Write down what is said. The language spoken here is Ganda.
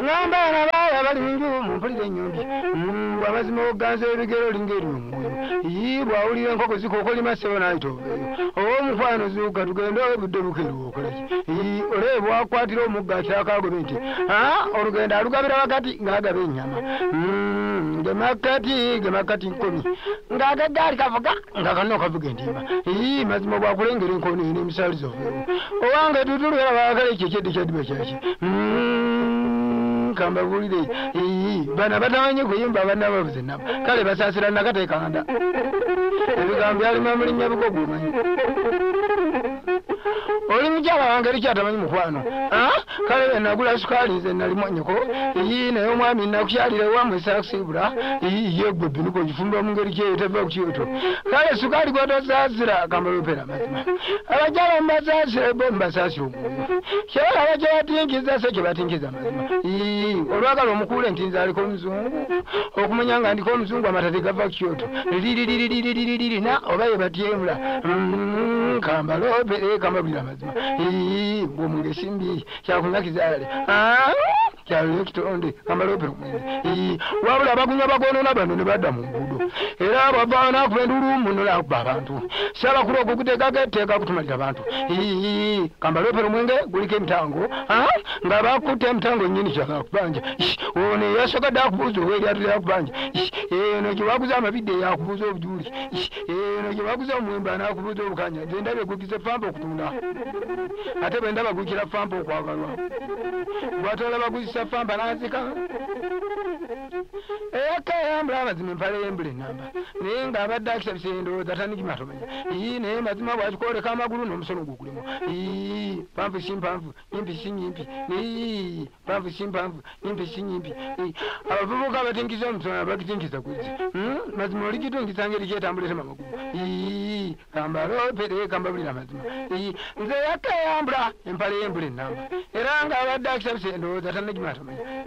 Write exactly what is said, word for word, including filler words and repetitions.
ngamba nabaya bali nju mumpulire nyumbi amazima oganze ebigero lingeri omwoyo yibwa awulira enkoko zikokoli masebo nayitobeyo omukwano zuka tugende obudde bukeruwo okolaki olebwa akwatira omugga akyakagobe nti olugendo alugabira wakati ng'agaba ennyama gemakati gemakati nkomi ng'agagaali kavuga nga kanno kavuga entimba mazima bwakulengera enkono eno emisalizo owange tutulwera bakale ekyo ekyedde kyaddiba kyaki kamba bulire bana batamanyi kuyimba abana bavuze nabo kale basaasira nakateekanda ebigambo byalimu mulinnya bigogo omanyi oli mukyala wange likyatamanyi mukwano kale nagula sukaali nze nalimonyeko naye omwami nakukyalira wamwe sakusibula yegwe binuko gifumba mu ngeri kyeyo teva ku kyoto kale sukaali gwotosaasira kamba lupera mazima abakyala mubasaasira bo mubasaasira omwoyo kyewalaba kyebatinkiza se kyebatinkiza mazima olwagala omukuula nti nze aliko omuzungu okumanya nga ndiko omuzungu amatati gava ku kyoto liriririririririna oba yebatyemula kamba lopere kamba bulira mazima ng'omunga esimbi kyakunyakizaale kyalule kitonde kamba lopere omwenge wabula abagunya bagonona bano ne badda mu nguudo era bava nakuba endulu muno nakuba abantu sabakulu okwo kuteekaketeeka kutumalira abantu kamba lopere omwenge guliko emitango nga bakutte emitango nyini kyakakubanja ono yasogadde akubuuza oweeryatu lyakubanja eno gyewaguza amabidde yakubuuza obujuli eno gyewaguza omwemba nakubuuza obukanya nze ndabye gugize fampa okutunda ate bwe ndaba gukira fampa okwagalwa gwatola baguzisa fampa nazika eyakayambula amazima empala yembula enamba naye ng'abadde akisabisa endowooza tanigimatomanya naye mazima bwakikwoleka amagulu n'omusono gugulimu pampu si mpanvu nyimpi si nyimpi mpanvu si mpanvu nyimpi si nyimpi abavubuka abatinkiza omusono bagitinkiza kuzi mazima oligitunkiza ngeri kyetambulete mamagulu kamba lopere kamba bulira mazima nze yakayambula empala yembula enamba era ng'abadde akisabisa endowooza tanigimatomanya